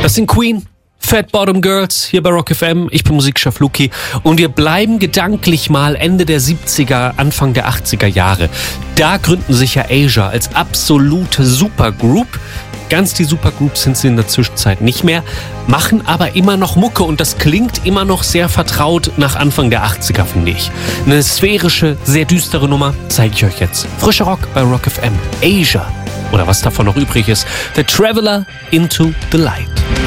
Das sind Queen, Fat Bottom Girls, hier bei Rock FM. Ich bin Musikchef Luki und wir bleiben gedanklich mal Ende der 70er, Anfang der 80er Jahre. Da gründen sich ja Asia als absolute Supergroup. Ganz die Supergroups sind sie in der Zwischenzeit nicht mehr, machen aber immer noch Mucke und das klingt immer noch sehr vertraut nach Anfang der 80er, finde ich. Eine sphärische, sehr düstere Nummer zeige ich euch jetzt. Frischer Rock bei Rock FM. Asia, oder was davon noch übrig ist, The Traveler into the Light.